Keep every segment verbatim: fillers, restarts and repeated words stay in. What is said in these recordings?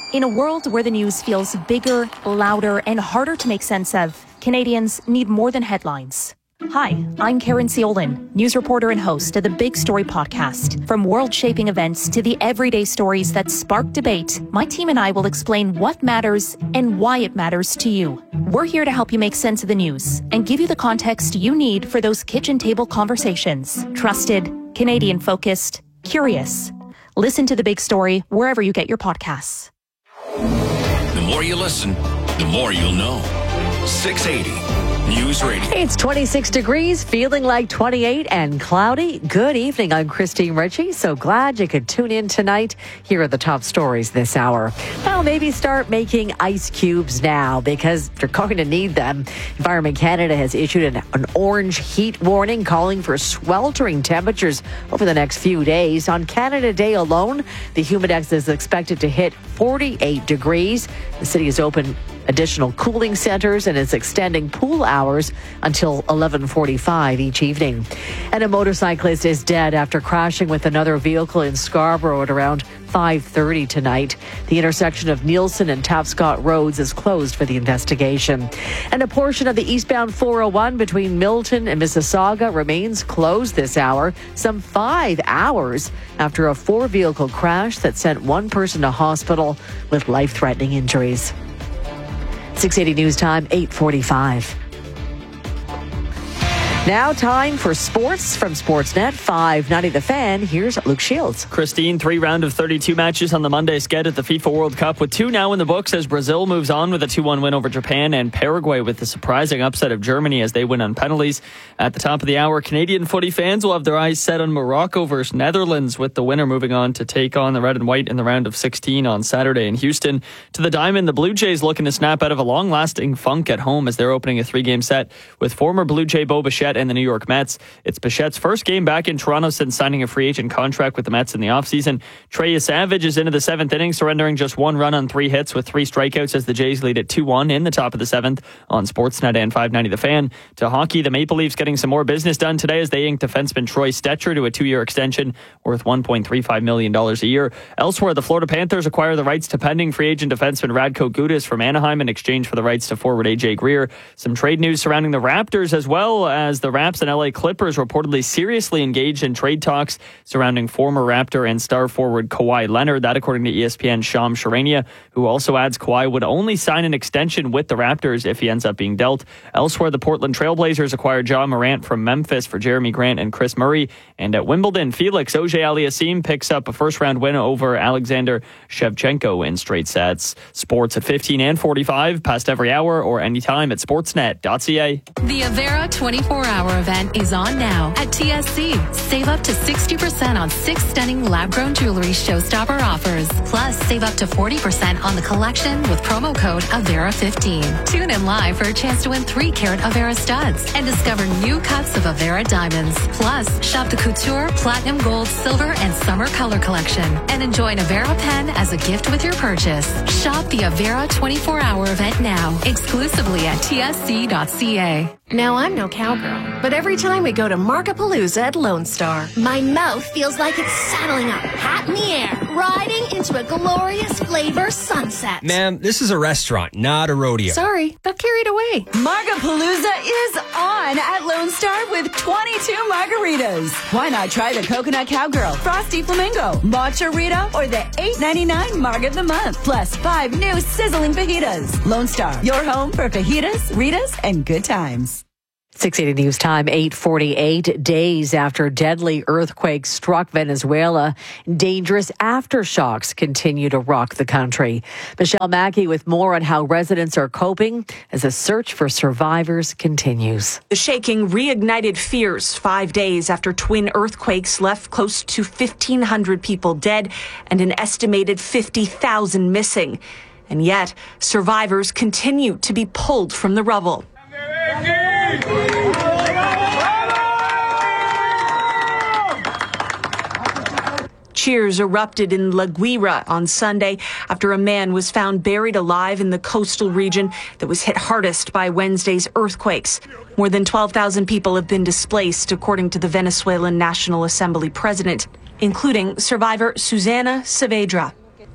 In a world where the news feels bigger, louder, and harder to make sense of, Canadians need more than headlines. Hi, I'm Karen Ciolin, news reporter and host of the Big Story podcast. From world-shaping events to the everyday stories that spark debate, my team and I will explain what matters and why it matters to you. We're here to help you make sense of the news and give you the context you need for those kitchen table conversations. Trusted, Canadian-focused, curious. Listen to The Big Story wherever you get your podcasts. The more you listen, the more you'll know. six eighty News Radio. It's twenty-six degrees, feeling like twenty-eight and cloudy. Good evening. I'm Christine Ritchie. So glad you could tune in tonight. Here are the top stories this hour. Well, maybe start making ice cubes now because you're going to need them. Environment Canada has issued an, an orange heat warning calling for sweltering temperatures over the next few days. On Canada Day alone, the humidex is expected to hit forty-eight degrees. The city is open additional cooling centers and is extending pool hours until eleven forty-five each evening. And a motorcyclist is dead after crashing with another vehicle in Scarborough at around five thirty tonight. The intersection of Nielsen and Tapscott Roads is closed for the investigation. And a portion of the eastbound four oh one between Milton and Mississauga remains closed this hour, some five hours after a four-vehicle crash that sent one person to hospital with life-threatening injuries. six eighty News Time, eight forty-five. Now time for sports from Sportsnet five ninety The Fan. Here's Luke Shields. Christine, three round of thirty-two matches on the Monday sked at the FIFA World Cup, with two now in the books as Brazil moves on with a two one win over Japan, and Paraguay with the surprising upset of Germany as they win on penalties. At the top of the hour, Canadian footy fans will have their eyes set on Morocco versus Netherlands, with the winner moving on to take on the red and white in the round of sixteen on Saturday in Houston. To the diamond, the Blue Jays looking to snap out of a long-lasting funk at home as they're opening a three-game set with former Blue Jay Bo Bichette and the New York Mets. It's Bichette's first game back in Toronto since signing a free agent contract with the Mets in the offseason. Trey Savage is into the seventh inning, surrendering just one run on three hits with three strikeouts as the Jays lead at two one in the top of the seventh on Sportsnet and five ninety The Fan. To hockey, the Maple Leafs getting some more business done today as they inked defenseman Troy Stetcher to a two-year extension worth one point three five million dollars a year. Elsewhere, the Florida Panthers acquire the rights to pending free agent defenseman Radko Gudas from Anaheim in exchange for the rights to forward A J Greer. Some trade news surrounding the Raptors, as well as the Raps and L A Clippers reportedly seriously engaged in trade talks surrounding former Raptor and star forward Kawhi Leonard. That according to E S P N's Shams Charania, who also adds Kawhi would only sign an extension with the Raptors if he ends up being dealt. Elsewhere, the Portland Trailblazers acquired Ja Morant from Memphis for Jeremy Grant and Chris Murray. And at Wimbledon, Felix Auger-Aliassime picks up a first-round win over Alexander Shevchenko in straight sets. Sports at fifteen and forty-five, past every hour or anytime at sportsnet dot c a. The Avera twenty-four hour event is on now at T S C. Save up to sixty percent on six stunning lab-grown jewelry showstopper offers. Plus, save up to forty percent on the collection with promo code Avera fifteen. Tune in live for a chance to win three carat Avera studs and discover new cuts of Avera diamonds. Plus, shop the Couture, Platinum Gold, Silver, and Summer Color collection and enjoy an Avera pen as a gift with your purchase. Shop the Avera twenty-four hour event now, exclusively at T S C dot c a. Now, I'm no cowgirl, but every time we go to Markapalooza at Lone Star, my mouth feels like it's saddling up, hat in the air, riding into a glorious flavor sunset. Ma'am, this is a restaurant, not a rodeo. Sorry, got carried away. Markapalooza is on at Lone Star with twenty-two margaritas. Why not try the Coconut Cowgirl, Frosty Flamingo, Matcha Rita, or the eight ninety-nine Marg of the Month, plus five new sizzling fajitas. Lone Star, your home for fajitas, Ritas, and good times. six eighty News Time, eight forty-eight. Days after deadly earthquake struck Venezuela, dangerous aftershocks continue to rock the country. Michelle Mackey with more on how residents are coping as a search for survivors continues. The shaking reignited fears five days after twin earthquakes left close to fifteen hundred people dead and an estimated fifty thousand missing. And yet, survivors continue to be pulled from the rubble. Cheers erupted in La Guira on Sunday after a man was found buried alive in the coastal region that was hit hardest by Wednesday's earthquakes. More than twelve thousand people have been displaced, according to the Venezuelan National Assembly president, including survivor Susana Saavedra.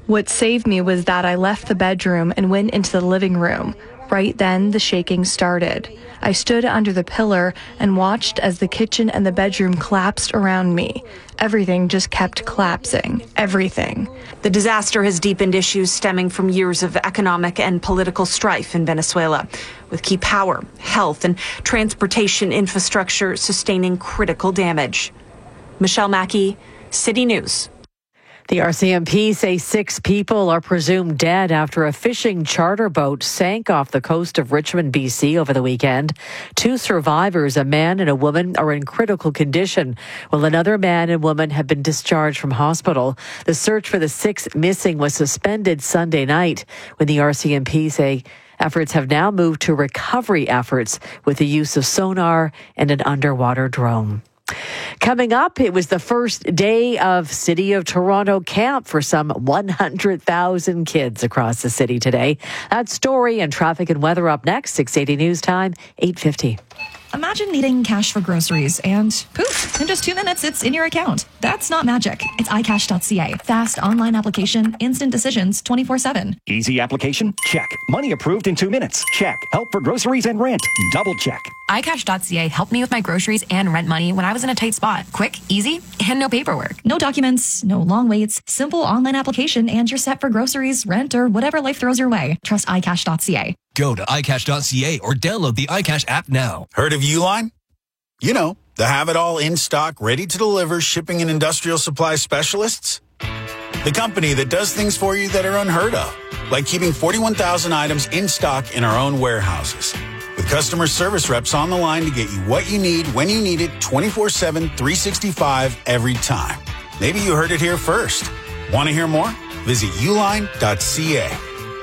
What saved me was that I left the bedroom and went into the living room. Right then, the shaking started. I stood under the pillar and watched as the kitchen and the bedroom collapsed around me. Everything just kept collapsing. Everything. The disaster has deepened issues stemming from years of economic and political strife in Venezuela, with key power, health, and transportation infrastructure sustaining critical damage. Michelle Mackey, City News. The R C M P say six people are presumed dead after a fishing charter boat sank off the coast of Richmond, B C over the weekend. Two survivors, a man and a woman, are in critical condition, while another man and woman have been discharged from hospital. The search for the six missing was suspended Sunday night when the R C M P say efforts have now moved to recovery efforts with the use of sonar and an underwater drone. Coming up, it was the first day of City of Toronto camp for some one hundred thousand kids across the city today. That story and traffic and weather up next. six eighty News Time, eight fifty. Imagine needing cash for groceries and poof, in just two minutes, it's in your account. That's not magic. It's i cash dot c a. Fast online application, instant decisions, twenty-four seven. Easy application? Check. Money approved in two minutes? Check. Help for groceries and rent? Double check. i cash dot c a helped me with my groceries and rent money when I was in a tight spot. Quick, easy, and no paperwork. No documents, no long waits, simple online application, and you're set for groceries, rent, or whatever life throws your way. Trust i cash dot c a. Go to i cash dot c a or download the iCash app now. Heard of Uline? You know, the have-it-all in-stock, ready-to-deliver shipping and industrial supply specialists. The company that does things for you that are unheard of, like keeping forty-one thousand items in stock in our own warehouses. With customer service reps on the line to get you what you need, when you need it, twenty-four seven, three sixty-five, every time. Maybe you heard it here first. Want to hear more? Visit uline dot c a.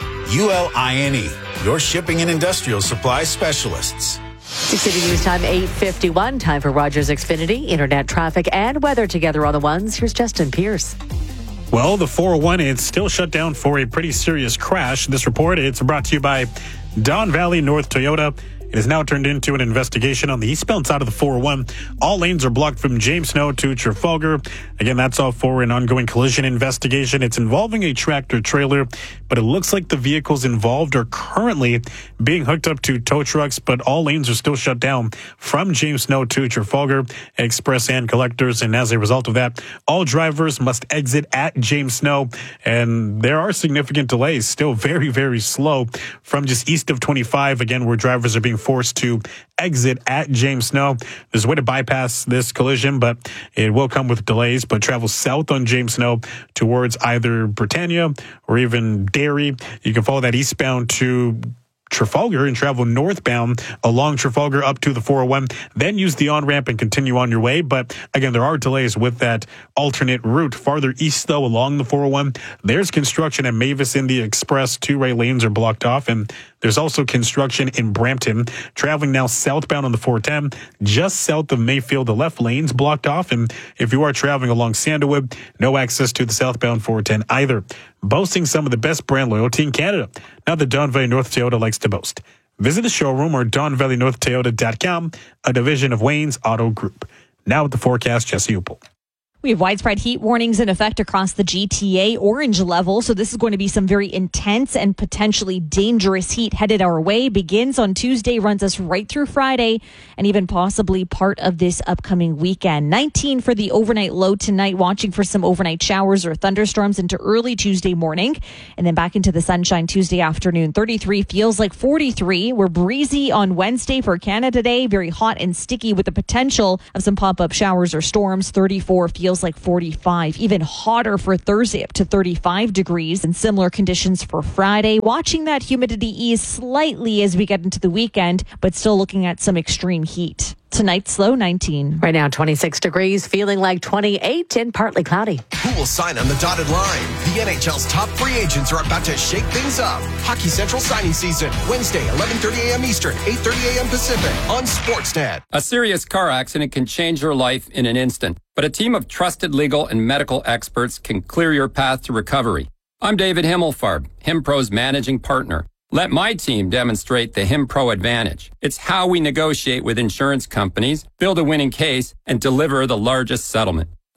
U L I N E, your shipping and industrial supply specialists. six eighty News Time, eight fifty-one. Time for Rogers Xfinity, internet traffic and weather together on the ones. Here's Justin Pierce. Well, the four oh one is still shut down for a pretty serious crash. This report, it's brought to you by Don Valley North Toyota. It has now turned into an investigation on the eastbound side of the four oh one. All lanes are blocked from James Snow to Trafalgar. Again, that's all for an ongoing collision investigation. It's involving a tractor trailer, but it looks like the vehicles involved are currently being hooked up to tow trucks, but all lanes are still shut down from James Snow to Trafalgar, express and collectors. And as a result of that, all drivers must exit at James Snow. And there are significant delays, still very, very slow from just east of twenty-five, again, where drivers are being forced to exit at James Snow. There's a way to bypass this collision, but it will come with delays. But travel south on James Snow towards either Britannia or even Derry. You can follow that eastbound to Trafalgar and travel northbound along Trafalgar up to the four oh one, then use the on-ramp and continue on your way. But again, there are delays with that alternate route. Farther east, though, along the four oh one, there's construction at Mavis in the Express. Two right lanes are blocked off, and there's also construction in Brampton. Traveling now southbound on the four ten, just south of Mayfield, the left lane's blocked off. And if you are traveling along Sandalwood, no access to the southbound four ten either. Boasting some of the best brand loyalty in Canada. Now that Don Valley North Toyota likes to boast. Visit the showroom or don valley north toyota dot com, a division of Wayne's Auto Group. Now with the forecast, Jesse Upel. We have widespread heat warnings in effect across the G T A, orange level. So this is going to be some very intense and potentially dangerous heat headed our way. Begins on Tuesday, runs us right through Friday, and even possibly part of this upcoming weekend. nineteen for the overnight low tonight, watching for some overnight showers or thunderstorms into early Tuesday morning. And then back into the sunshine Tuesday afternoon. thirty-three feels like forty-three. We're breezy on Wednesday for Canada Day. Very hot and sticky with the potential of some pop-up showers or storms. thirty-four feels like forty-five, even hotter for Thursday up to thirty-five degrees, and similar conditions for Friday. Watching that humidity ease slightly as we get into the weekend, but still looking at some extreme heat. Tonight's low nineteen. Right now, twenty-six degrees, feeling like twenty-eight and partly cloudy. Who will sign on the dotted line? The N H L's top free agents are about to shake things up. Hockey Central signing season, Wednesday, eleven thirty a.m. Eastern, eight thirty a.m. Pacific on Sportsnet. A serious car accident can change your life in an instant, but a team of trusted legal and medical experts can clear your path to recovery. I'm David Himmelfarb, HimPro's managing partner. Let my team demonstrate the HimPro advantage. It's how we negotiate with insurance companies, build a winning case, and deliver the largest settlement.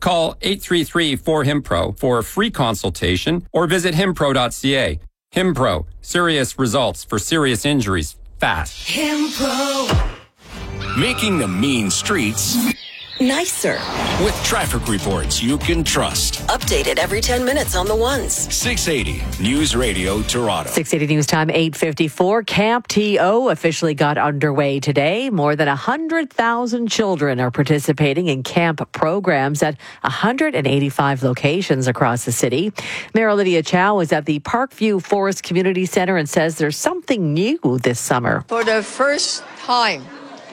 Call eight three three four HIMPRO for a free consultation or visit himpro dot c a. HIMPRO, serious results for serious injuries fast. Himpro. Making the mean streets nicer. With traffic reports you can trust. Updated every ten minutes on the ones. six eighty News Radio Toronto. six eighty News Time, eight fifty-four. Camp T O officially got underway today. More than one hundred thousand children are participating in camp programs at one hundred eighty-five locations across the city. Mayor Olivia Chow is at the Parkview Forest Community Centre and says there's something new this summer. For the first time,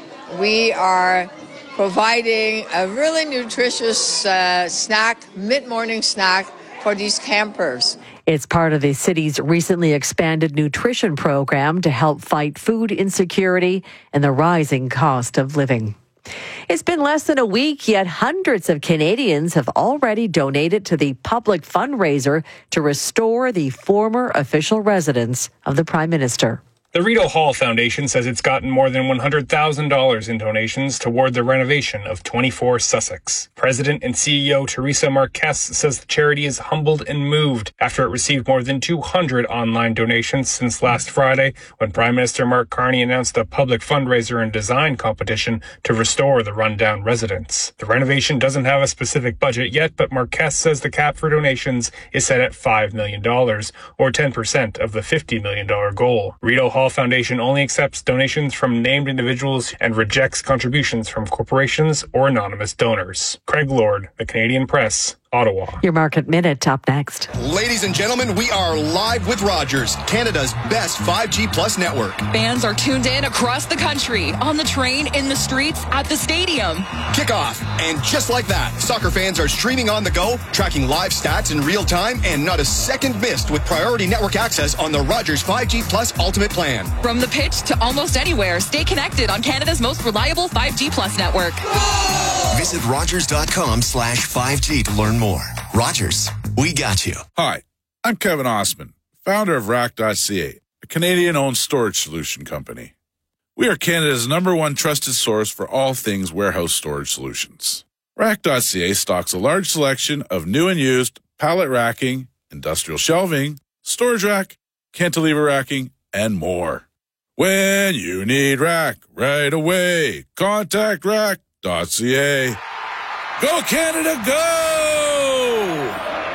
we are providing a really nutritious uh, snack, mid-morning snack for these campers. It's part of the city's recently expanded nutrition program to help fight food insecurity and the rising cost of living. It's been less than a week, yet hundreds of Canadians have already donated to the public fundraiser to restore the former official residence of the Prime Minister. The Rideau Hall Foundation says it's gotten more than one hundred thousand dollars in donations toward the renovation of twenty-four Sussex. President and C E O Teresa Marquez says the charity is humbled and moved after it received more than two hundred online donations since last Friday, when Prime Minister Mark Carney announced a public fundraiser and design competition to restore the rundown residence. The renovation doesn't have a specific budget yet, but Marquez says the cap for donations is set at five million dollars, or ten percent of the fifty million dollars goal. Rideau Hall Foundation only accepts donations from named individuals and rejects contributions from corporations or anonymous donors. Craig Lord, The Canadian Press, Ottawa. Your Market Minute up next. Ladies and gentlemen, we are live with Rogers, Canada's best five G Plus network. Fans are tuned in across the country, on the train, in the streets, at the stadium. Kickoff. And just like that, soccer fans are streaming on the go, tracking live stats in real time, and not a second missed with priority network access on the Rogers five G Plus Ultimate Plan. From the pitch to almost anywhere, stay connected on Canada's most reliable five G Plus network. Visit Rogers.com slash 5G to learn more. Rogers, we got you. Hi, I'm Kevin Osman, founder of Rack dot C A, a Canadian-owned storage solution company. We are Canada's number one trusted source for all things warehouse storage solutions. Rack dot C A stocks a large selection of new and used pallet racking, industrial shelving, storage rack, cantilever racking, and more. When you need rack right away, contact Rack dot C A. Go Canada, go!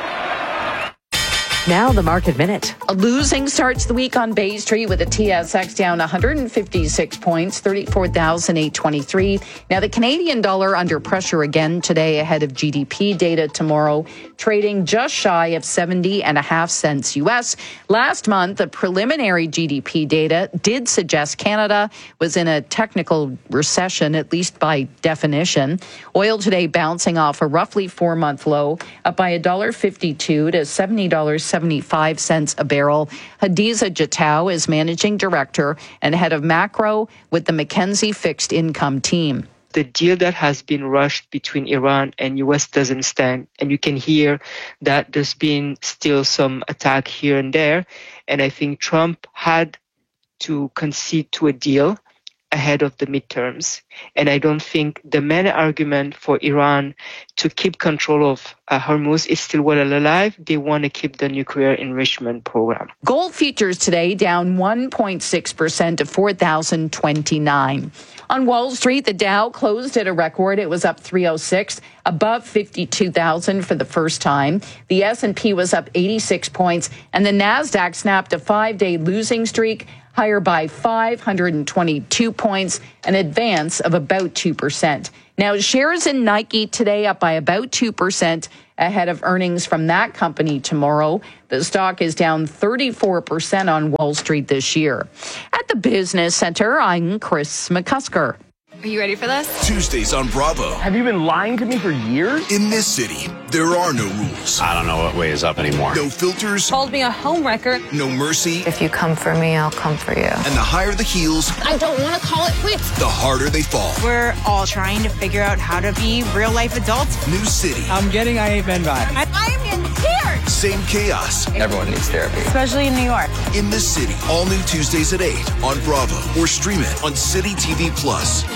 Now the Market Minute. A losing start to the week on Bay Street with the T S X down one hundred fifty-six points, thirty-four thousand eight hundred twenty-three. Now the Canadian dollar under pressure again today ahead of G D P data tomorrow, trading just shy of seventy and a half cents U S. Last month, the preliminary G D P data did suggest Canada was in a technical recession, at least by definition. Oil today bouncing off a roughly four-month low, up by one dollar fifty-two to seventy dollars and seventy-five cents a barrel. Hadiza Jatau is managing director and head of macro with the McKinsey Fixed Income team. The deal that has been rushed between Iran and U S doesn't stand. And you can hear that there's been still some attack here and there. And I think Trump had to concede to a deal ahead of the midterms. And I don't think the main argument for Iran to keep control of uh, Hormuz is still well alive. They want to keep the nuclear enrichment program. Gold futures today down one point six percent to four thousand twenty-nine. On Wall Street, the Dow closed at a record. It was up three oh six, above fifty-two thousand for the first time. The S and P was up eighty-six points, and the Nasdaq snapped a five-day losing streak, higher by five hundred twenty-two points, an advance of about two percent. Now, shares in Nike today up by about two percent ahead of earnings from that company tomorrow. The stock is down thirty-four percent on Wall Street this year. At the Business Center, I'm Chris McCusker. Are you ready for this? Tuesdays on Bravo. Have you been lying to me for years? In this city, there are no rules. I don't know what way is up anymore. No filters. Called me a homewrecker. No mercy. If you come for me, I'll come for you. And the higher the heels, I don't want to call it quits. the harder they fall. We're all trying to figure out how to be real life adults. New city. I'm getting I Ain't Been vibes. I'm in tears. Same chaos. Everyone needs therapy. Especially in New York. In this city. All new Tuesdays at eight on Bravo. Or stream it on City T V Plus.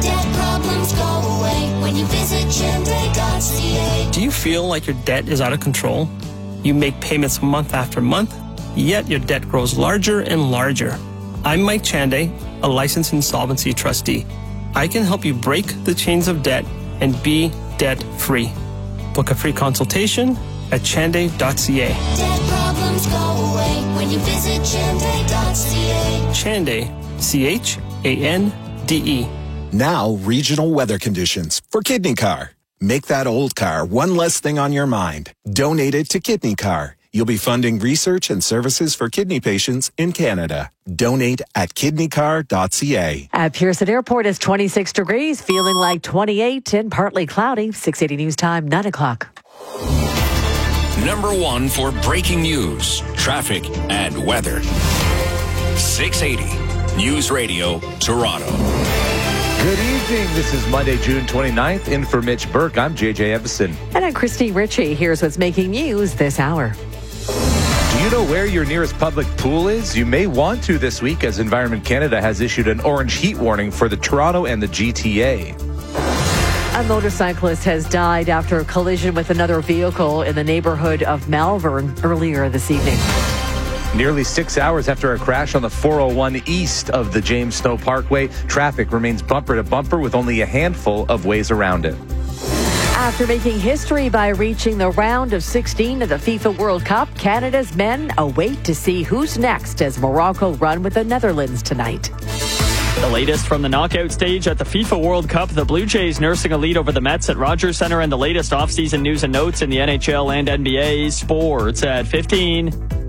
Debt problems go away when you visit Chande dot c a. Do you feel like your debt is out of control? You make payments month after month, yet your debt grows larger and larger. I'm Mike Chande, a licensed insolvency trustee. I can help you break the chains of debt and be debt-free. Book a free consultation at Chande dot c a. Debt problems go away when you visit Chande dot c a. Chande, C H A N D E. Now, regional weather conditions for Kidney Car. Make that old car one less thing on your mind. Donate it to Kidney Car. You'll be funding research and services for kidney patients in Canada. Donate at kidney car dot c a. At Pearson Airport, it's twenty-six degrees, feeling like twenty-eight and partly cloudy. six eighty News Time, nine o'clock. Number one for breaking news, traffic, and weather. six eighty News Radio, Toronto. Good evening. This is Monday, June twenty-ninth. In for Mitch Burke, I'm J J Evison. And I'm Christine Ritchie. Here's what's making news this hour. Do you know where your nearest public pool is? You may want to this week, as Environment Canada has issued an orange heat warning for the Toronto and the G T A. A motorcyclist has died after a collision with another vehicle in the neighborhood of Malvern earlier this evening. Nearly six hours after a crash on the four oh one east of the James Snow Parkway, traffic remains bumper to bumper with only a handful of ways around it. After making history by reaching the round of sixteen of the FIFA World Cup, Canada's men await to see who's next as Morocco run with the Netherlands tonight. The latest from the knockout stage at the FIFA World Cup, the Blue Jays nursing a lead over the Mets at Rogers Centre, and the latest offseason news and notes in the N H L and N B A. Sports at fifteen.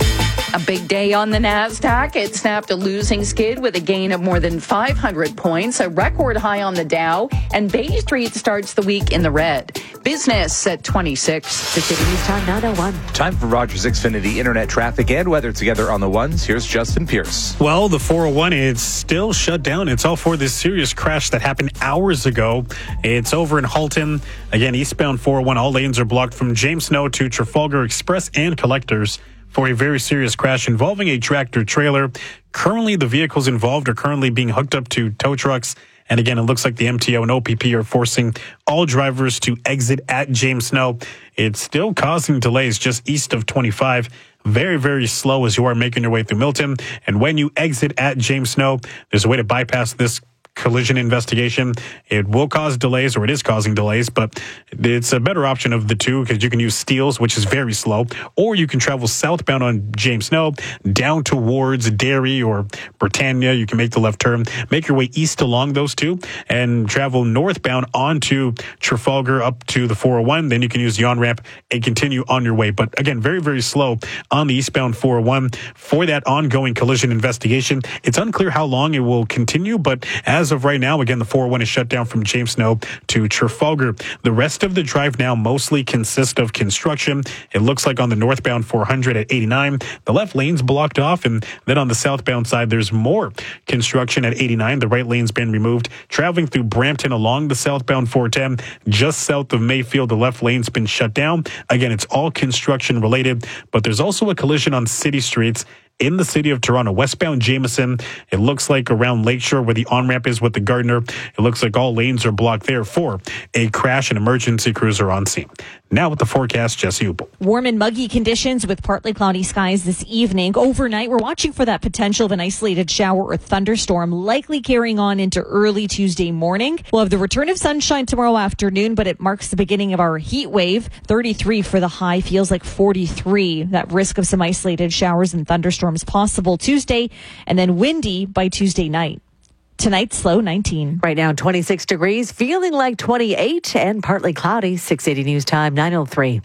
A big day on the NASDAQ. It snapped a losing skid with a gain of more than five hundred points, a record high on the Dow, and Bay Street starts the week in the red. Business at twenty-six. six eighty News Time, nine oh one. Time for Rogers Xfinity Internet traffic and weather together on the ones. Here's Justin Pierce. Well, the four oh one is still shut down. It's all for this serious crash that happened hours ago. It's over in Halton. Again, eastbound four oh one. All lanes are blocked from James Snow to Trafalgar Express and Collectors for a very serious crash involving a tractor trailer. Currently, the vehicles involved are currently being hooked up to tow trucks. And again, it looks like the M T O and O P P are forcing all drivers to exit at James Snow. It's still causing delays just east of twenty-five. Very, very slow as you are making your way through Milton. And when you exit at James Snow, there's a way to bypass this collision investigation. It will cause delays, or it is causing delays, but it's a better option of the two because you can use Steeles, which is very slow, or you can travel southbound on James Snow down towards Derry or Britannia. You can make the left turn, make your way east along those two, and travel northbound onto Trafalgar up to the four oh one. Then you can use the on-ramp and continue on your way. But again, very, very slow on the eastbound four oh one for that ongoing collision investigation. It's unclear how long it will continue, but as As of right now, again, the four oh one is shut down from James Snow to Trafalgar. The rest of the drive now mostly consists of construction. It looks like on the northbound four hundred at eighty-nine, the left lane's blocked off, and then on the southbound side, there's more construction at eighty-nine. The right lane's been removed. Traveling through Brampton along the southbound four ten, just south of Mayfield, the left lane's been shut down. Again, it's all construction related, but there's also a collision on city streets in the city of Toronto, westbound Jameson. It looks like around Lakeshore where the on-ramp is with the Gardner. It looks like all lanes are blocked there for a crash. And emergency crews are on scene. Now with the forecast, Jesse Upel. Warm and muggy conditions with partly cloudy skies this evening. Overnight, we're watching for that potential of an isolated shower or thunderstorm, likely carrying on into early Tuesday morning. We'll have the return of sunshine tomorrow afternoon, but it marks the beginning of our heat wave. thirty-three for the high, feels like forty-three. That risk of some isolated showers and thunderstorms possible Tuesday, and then windy by Tuesday night. Tonight's low nineteen. Right now, twenty-six degrees, feeling like twenty-eight and partly cloudy. six eighty News Time, nine oh three.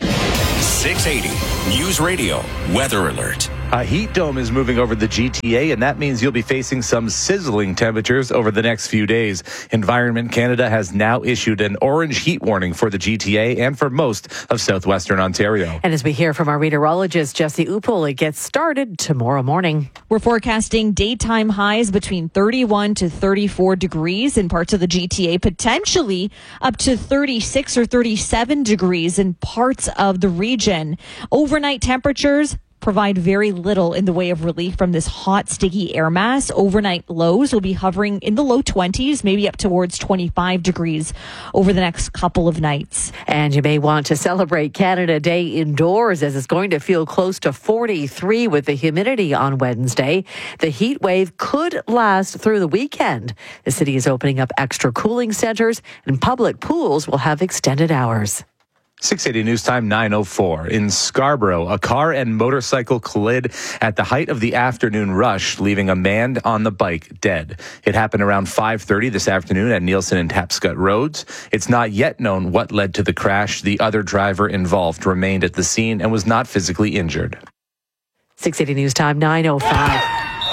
six eighty News Radio Weather Alert. A heat dome is moving over the G T A, and that means you'll be facing some sizzling temperatures over the next few days. Environment Canada has now issued an orange heat warning for the G T A and for most of southwestern Ontario. And as we hear from our meteorologist, Jesse Upel, it gets started tomorrow morning. We're forecasting daytime highs between thirty-one to thirty-four degrees in parts of the G T A, potentially up to thirty-six or thirty-seven degrees in parts of the region. Overnight temperatures provide very little in the way of relief from this hot, sticky air mass. Overnight lows will be hovering in the low twenties, maybe up towards twenty-five degrees over the next couple of nights. And you may want to celebrate Canada Day indoors, as it's going to feel close to forty-three with the humidity on Wednesday. The heat wave could last through the weekend. The city is opening up extra cooling centers, and public pools will have extended hours. six eighty News Time, nine oh four. In Scarborough, a car and motorcycle collide at the height of the afternoon rush, leaving a man on the bike dead. It happened around five thirty this afternoon at Nielsen and Tapscott Roads. It's not yet known what led to the crash. The other driver involved remained at the scene and was not physically injured. six eighty News Time, nine oh five.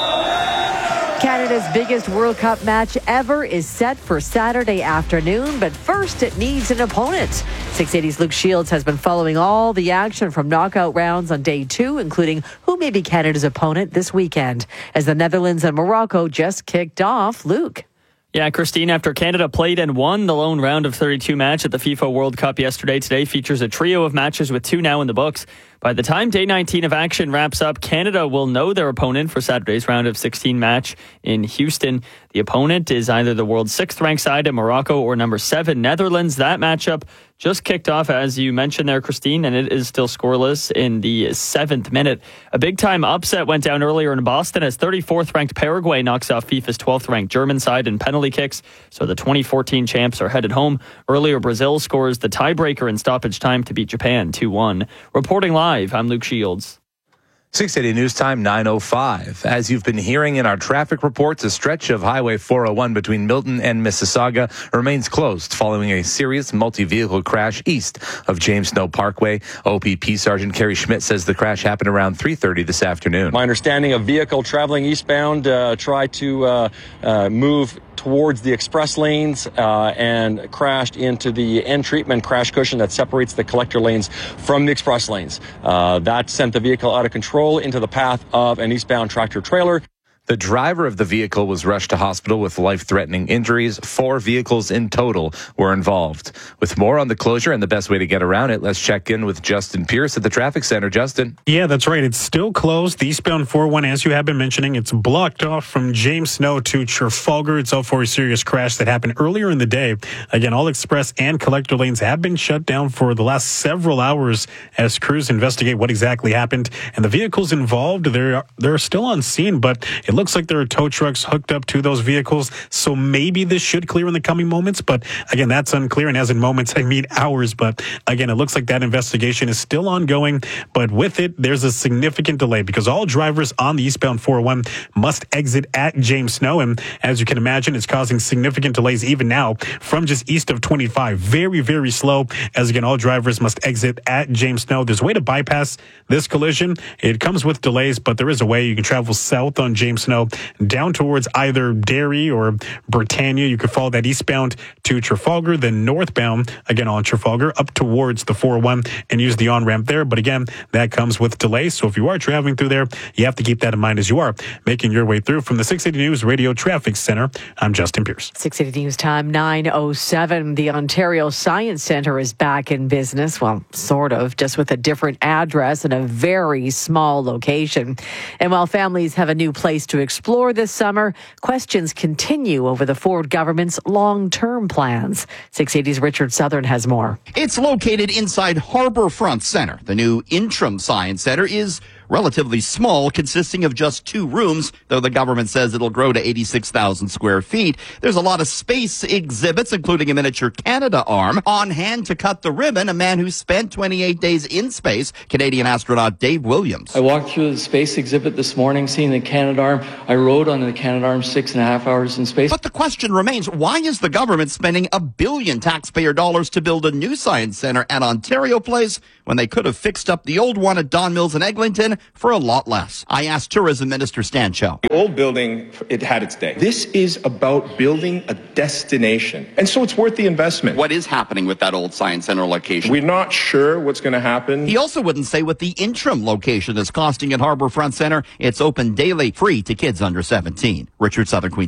Canada's biggest World Cup match ever is set for Saturday afternoon, but first it needs an opponent. six eighty's Luke Shields has been following all the action from knockout rounds on day two, including who may be Canada's opponent this weekend, as the Netherlands and Morocco just kicked off. Luke. Yeah, Christine, after Canada played and won the lone round of thirty-two match at the FIFA World Cup yesterday, today features a trio of matches with two now in the books. By the time day nineteen of action wraps up, Canada will know their opponent for Saturday's round of sixteen match in Houston. The opponent is either the world's sixth-ranked side in Morocco or number seven, Netherlands. That matchup just kicked off, as you mentioned there, Christine, and it is still scoreless in the seventh minute. A big-time upset went down earlier in Boston as thirty-fourth-ranked Paraguay knocks off FIFA's twelfth-ranked German side in penalty kicks, so the twenty fourteen champs are headed home. Earlier, Brazil scores the tiebreaker in stoppage time to beat Japan two one. Reporting live, I'm Luke Shields. six eighty News Time, nine oh five. As you've been hearing in our traffic reports, a stretch of Highway four oh one between Milton and Mississauga remains closed following a serious multi-vehicle crash east of James Snow Parkway. O P P Sergeant Kerry Schmidt says the crash happened around three thirty this afternoon. My understanding, a vehicle traveling eastbound uh, tried to uh, uh, move towards the express lanes uh, and crashed into the end treatment crash cushion that separates the collector lanes from the express lanes. Uh, that sent the vehicle out of control into the path of an eastbound tractor trailer. The driver of the vehicle was rushed to hospital with life-threatening injuries. Four vehicles in total were involved. With more on the closure and the best way to get around it, let's check in with Justin Pierce at the traffic center. Justin. Yeah, that's right. It's still closed. The eastbound four oh one, as you have been mentioning, it's blocked off from James Snow to Trafalgar. It's all for a serious crash that happened earlier in the day. Again, all express and collector lanes have been shut down for the last several hours as crews investigate what exactly happened. And the vehicles involved, they're, they're still on scene, but it looks like there are tow trucks hooked up to those vehicles, so maybe this should clear in the coming moments, but again, that's unclear, and as in moments, I mean hours, but again, it looks like that investigation is still ongoing, but with it, there's a significant delay because all drivers on the eastbound four oh one must exit at James Snow, and as you can imagine, it's causing significant delays even now from just east of twenty-five. Very, very slow, as again, all drivers must exit at James Snow. There's a way to bypass this collision. It comes with delays, but there is a way you can travel south on James Snow down towards either Derry or Britannia. You could follow that eastbound to Trafalgar, then northbound, again on Trafalgar, up towards the four oh one and use the on-ramp there. But again, that comes with delays. So if you are traveling through there, you have to keep that in mind as you are making your way through. From the six eighty News Radio Traffic Center, I'm Justin Pierce. six eighty News Time, nine oh seven. The Ontario Science Centre is back in business. Well, sort of, just with a different address and a very small location. And while families have a new place to explore this summer, questions continue over the Ford government's long-term plans. six eighty's Richard Southern has more. It's located inside Harbourfront Centre. The new interim science center is relatively small, consisting of just two rooms, though the government says it'll grow to eighty-six thousand square feet. There's a lot of space exhibits, including a miniature Canada arm. On hand to cut the ribbon, a man who spent twenty-eight days in space, Canadian astronaut Dave Williams. I walked through the space exhibit this morning, seeing the Canadarm. I rode on the Canadarm six and a half hours in space. But the question remains, why is the government spending a billion taxpayer dollars to build a new science center at Ontario Place when they could have fixed up the old one at Don Mills in Eglinton for a lot less? I asked Tourism Minister Stan Chow. The old building, it had its day. This is about building a destination, and so it's worth the investment. What is happening with that old science center location? We're not sure what's going to happen. He also wouldn't say what the interim location is costing at Harbourfront Centre. It's open daily, free to kids under seventeen. Richard Southern, Queen's Park.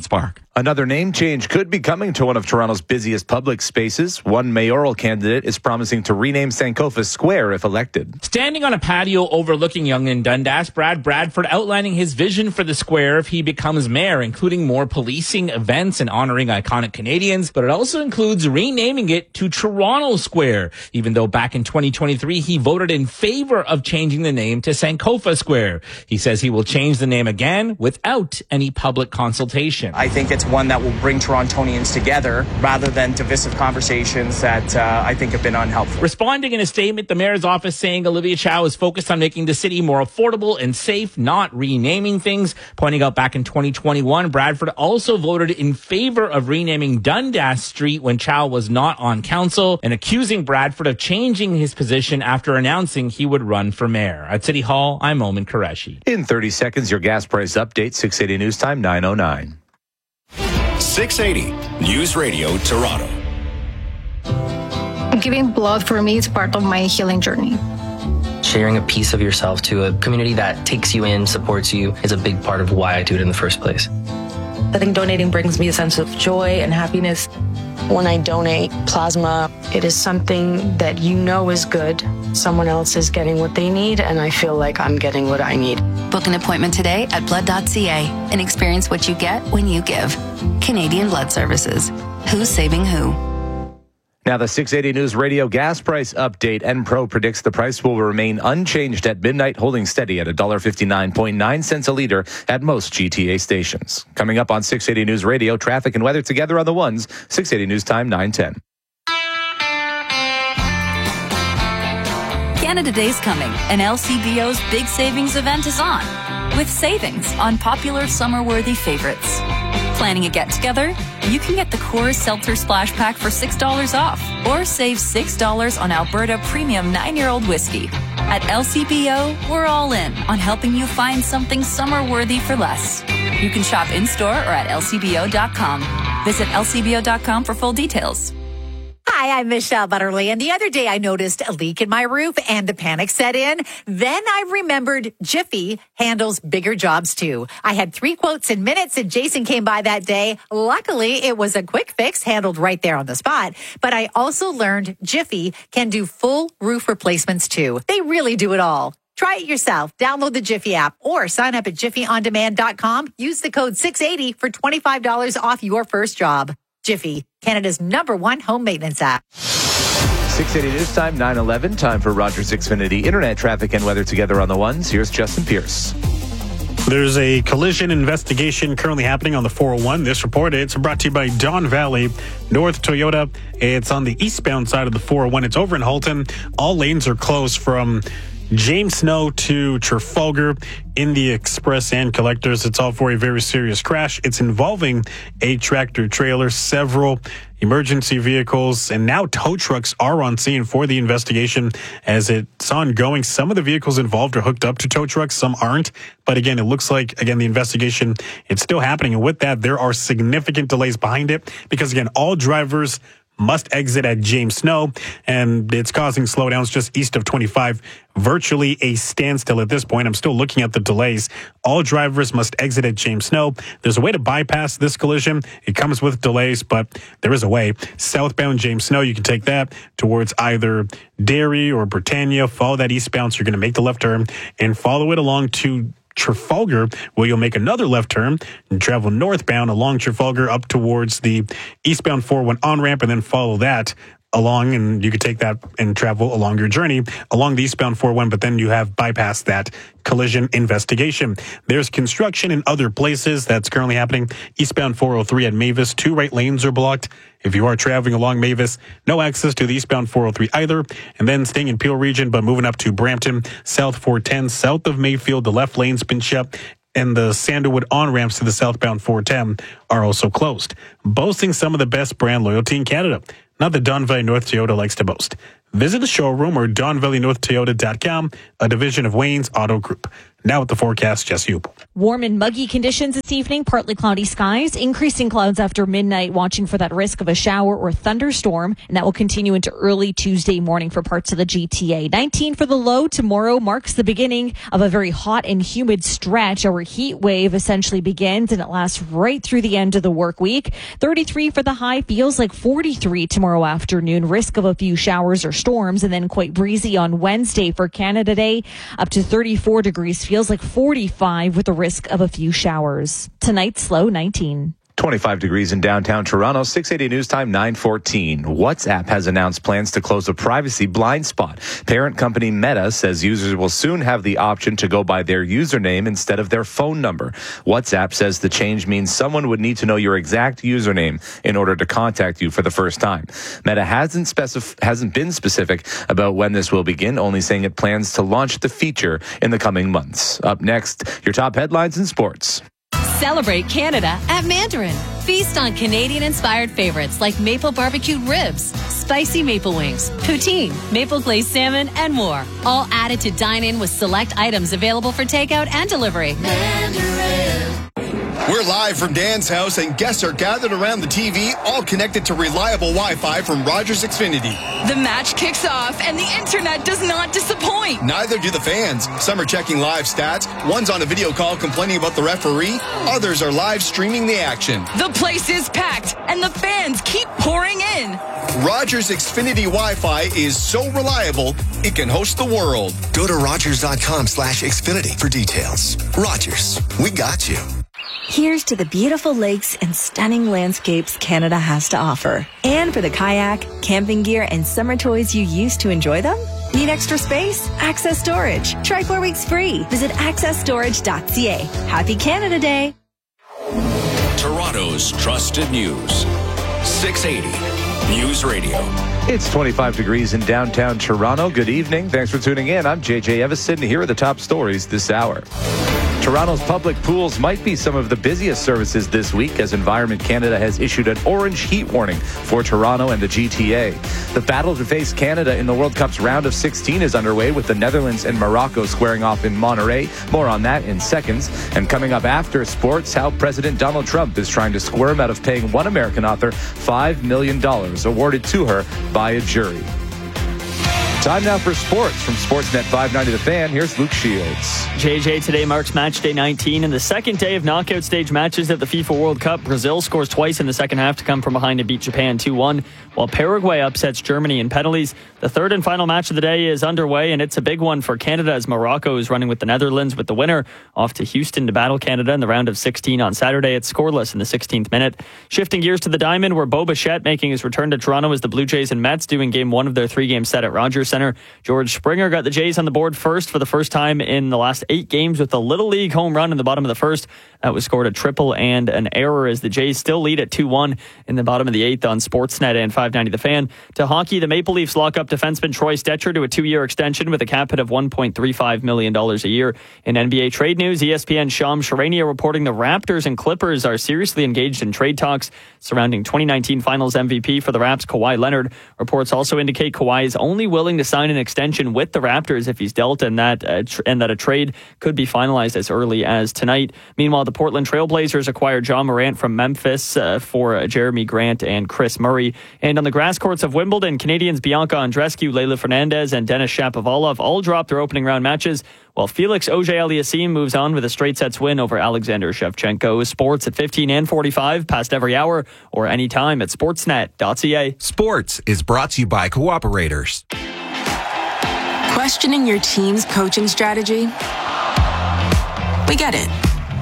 Another name change could be coming to one of Toronto's busiest public spaces. One mayoral candidate is promising to rename Sankofa Square if elected. Standing on a patio overlooking Yonge and Dundas, Brad Bradford outlining his vision for the square if he becomes mayor, including more policing, events, and honoring iconic Canadians. But it also includes renaming it to Toronto Square, even though back in twenty twenty-three he voted in favor of changing the name to Sankofa Square. He says he will change the name again without any public consultation. I think it's one that will bring Torontonians together rather than divisive conversations that uh, I think have been unhelpful. Responding in a statement, the mayor's office saying Olivia Chow is focused on making the city more affordable and safe, not renaming things. Pointing out back in twenty twenty-one, Bradford also voted in favor of renaming Dundas Street when Chow was not on council, and accusing Bradford of changing his position after announcing he would run for mayor. At City Hall, I'm Omen Qureshi. In thirty seconds, your gas price update, six eighty News Time, nine oh nine. six eighty News Radio Toronto. Giving blood for me is part of my healing journey. Sharing a piece of yourself to a community that takes you in, supports you, is a big part of why I do it in the first place. I think donating brings me a sense of joy and happiness. When I donate plasma, it is something that you know is good. Someone else is getting what they need, and I feel like I'm getting what I need. Book an appointment today at blood dot c a and experience what you get when you give. Canadian Blood Services. Who's saving who? Now, the six eighty News Radio gas price update. Enpro predicts the price will remain unchanged at midnight, holding steady at one dollar fifty-nine point nine cents a litre at most G T A stations. Coming up on six eighty News Radio, traffic and weather together on the ones. six eighty News Time, nine ten. Canada Day's coming, and L C B O's big savings event is on, with savings on popular summer-worthy favorites. Planning a get-together? You can get the Coors Seltzer Splash Pack for six dollars off, or save six dollars on Alberta Premium nine-year-old whiskey. At L C B O, we're all in on helping you find something summer-worthy for less. You can shop in-store or at L C B O dot com. Visit L C B O dot com for full details. Hi, I'm Michelle Butterly, and the other day I noticed a leak in my roof and the panic set in. Then I remembered Jiffy handles bigger jobs too. I had three quotes in minutes and Jason came by that day. Luckily, it was a quick fix handled right there on the spot. But I also learned Jiffy can do full roof replacements too. They really do it all. Try it yourself. Download the Jiffy app or sign up at jiffy on demand dot com. Use the code six eighty for twenty-five dollars off your first job. Jiffy, Canada's number one home maintenance app. six eighty News Time, nine eleven. Time for Rogers Xfinity Internet traffic and weather together on the ones. Here's Justin Pierce. There's a collision investigation currently happening on the four oh one. This report, it's brought to you by Don Valley North Toyota. It's on the eastbound side of the four oh one. It's over in Halton. All lanes are closed from James Snow to Trafalgar in the express and collectors. It's all for a very serious crash. It's involving a tractor trailer, several emergency vehicles, and now tow trucks are on scene for the investigation as it's ongoing. Some of the vehicles involved are hooked up to tow trucks, some aren't. But again, it looks like, again, the investigation, it's still happening. And with that, there are significant delays behind it because, again, all drivers must exit at James Snow, and it's causing slowdowns just east of twenty-five. Virtually a standstill at this point. I'm still looking at the delays. All drivers must exit at James Snow. There's a way to bypass this collision. It comes with delays, but there is a way. Southbound James Snow, you can take that towards either Derry or Britannia. Follow that eastbound, so you're going to make the left turn and follow it along to Trafalgar, where you'll make another left turn and travel northbound along Trafalgar up towards the eastbound four oh one on-ramp, and then follow that along, and you could take that and travel along your journey along the eastbound four oh one, but then you have bypassed that collision investigation. There's construction in other places that's currently happening. Eastbound four oh three at Mavis, two right lanes are blocked. If you are traveling along Mavis, no access to the eastbound four oh three either. And then staying in Peel region, but moving up to Brampton, South four ten, south of Mayfield, the left lane's been shut, and the Sandalwood on-ramps to the southbound four ten are also closed. Boasting some of the best brand loyalty in Canada. not the Don Valley North Toyota likes to boast. Visit the showroom or don valley north toyota dot com, a division of Wayne's Auto Group. Now with the forecast, Jesse Upel. Warm and muggy conditions this evening, partly cloudy skies, increasing clouds after midnight, watching for that risk of a shower or thunderstorm, and that will continue into early Tuesday morning for parts of the G T A. nineteen for the low. Tomorrow marks the beginning of a very hot and humid stretch. Our heat wave essentially begins, and it lasts right through the end of the work week. thirty-three for the high, feels like forty-three tomorrow afternoon. Risk of a few showers or storms, and then quite breezy on Wednesday for Canada Day. Up to thirty-four degrees, feels like forty-five with a risk of a few showers. Tonight's low nineteen. twenty-five degrees in downtown Toronto. six eighty News Time, nine fourteen. WhatsApp has announced plans to close a privacy blind spot. Parent company Meta says users will soon have the option to go by their username instead of their phone number. WhatsApp says the change means someone would need to know your exact username in order to contact you for the first time. Meta hasn't specif- hasn't been specific about when this will begin, only saying it plans to launch the feature in the coming months. Up next, your top headlines in sports. Celebrate Canada at Mandarin. Feast on Canadian-inspired favorites like maple barbecued ribs, spicy maple wings, poutine, maple glazed salmon, and more. All added to dine in with select items available for takeout and delivery. Mandarin. We're live from Dan's house, and guests are gathered around the T V, all connected to reliable Wi-Fi from Rogers Xfinity. The match kicks off, and the internet does not disappoint. Neither do the fans. Some are checking live stats. One's on a video call complaining about the referee. Others are live streaming the action. The place is packed, and the fans keep pouring in. Rogers Xfinity Wi-Fi is so reliable, it can host the world. Go to rogers.com slash Xfinity for details. Rogers, we got you. Here's to the beautiful lakes and stunning landscapes Canada has to offer. And for the kayak, camping gear, and summer toys you use to enjoy them? Need extra space? Access Storage. Try four weeks free. Visit access storage dot c a. Happy Canada Day. Toronto's trusted news. six eighty News Radio. It's twenty-five degrees in downtown Toronto. Good evening. Thanks for tuning in. I'm J J Evison. Here are the top stories this hour. Toronto's public pools might be some of the busiest services this week as Environment Canada has issued an orange heat warning for Toronto and the G T A. The battle to face Canada in the World Cup's round of sixteen is underway, with the Netherlands and Morocco squaring off in Monterrey. More on that in seconds. And coming up after sports, how President Donald Trump is trying to squirm out of paying one American author five million dollars awarded to her by a jury. Time now for sports from Sportsnet five ninety The Fan. Here's Luke Shields. J J, today marks match day nineteen and the second day of knockout stage matches at the FIFA World Cup. Brazil scores twice in the second half to come from behind to beat Japan two one, while Paraguay upsets Germany in penalties. The third and final match of the day is underway, and it's a big one for Canada as Morocco is running with the Netherlands, with the winner off to Houston to battle Canada in the round of sixteen on Saturday. It's scoreless in the sixteenth minute. Shifting gears to the Diamond, where Bo Bichette making his return to Toronto as the Blue Jays and Mets doing game one of their three-game set at Rogers Centre. George Springer got the Jays on the board first for the first time in the last eight games with a Little League home run in the bottom of the first. That was scored a triple and an error as the Jays still lead at two one in the bottom of the eighth on Sportsnet and five ninety The Fan. To hockey, the Maple Leafs lock up defenseman Troy Stetcher to a two-year extension with a cap hit of one point three five million dollars a year. In N B A trade news, E S P N's Shams Charania reporting the Raptors and Clippers are seriously engaged in trade talks surrounding twenty nineteen Finals M V P for the Raps, Kawhi Leonard. Reports also indicate Kawhi is only willing to sign an extension with the Raptors if he's dealt, and that uh, tr- and that a trade could be finalized as early as tonight. Meanwhile, the Portland Trailblazers acquired John Morant from Memphis uh, for uh, Jeremy Grant and Chris Murray. And on the grass courts of Wimbledon, Canadians Bianca Andreescu, Leylah Fernandez, and Denis Shapovalov all dropped their opening round matches, while Felix Auger-Aliassime moves on with a straight sets win over Alexander Shevchenko. Sports at fifteen and forty-five, past every hour, or anytime at sportsnet dot c a. Sports is brought to you by Cooperators. Questioning your team's coaching strategy? We get it.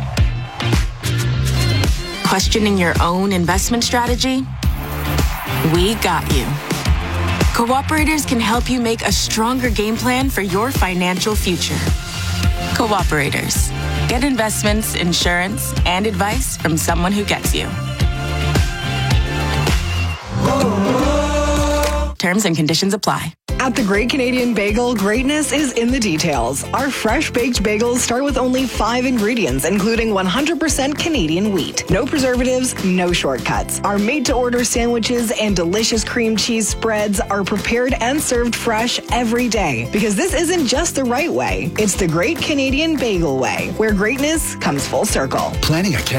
Questioning your own investment strategy? We got you. Cooperators can help you make a stronger game plan for your financial future. Cooperators. Get investments, insurance, and advice from someone who gets you. Terms and conditions apply. At the Great Canadian Bagel, greatness is in the details. Our fresh baked bagels start with only five ingredients, including one hundred percent Canadian wheat. No preservatives, no shortcuts. Our made-to-order sandwiches and delicious cream cheese spreads are prepared and served fresh every day. Because this isn't just the right way, it's the Great Canadian Bagel way, where greatness comes full circle. Planning a